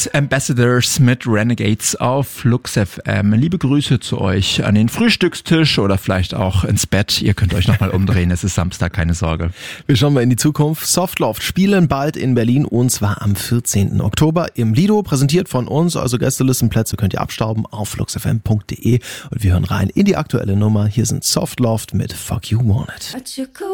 Ambassadors mit Renegades auf Flux FM. Liebe Grüße zu euch an den Frühstückstisch oder vielleicht auch ins Bett. Ihr könnt euch nochmal umdrehen, es ist Samstag, keine Sorge. Wir schauen mal in die Zukunft. Softloft spielen bald in Berlin und zwar am 14. Oktober im Lido, präsentiert von uns. Also Gästelistenplätze könnt ihr abstauben auf fluxfm.de und wir hören rein in die aktuelle Nummer. Hier sind Softloft mit Fuck You Want It.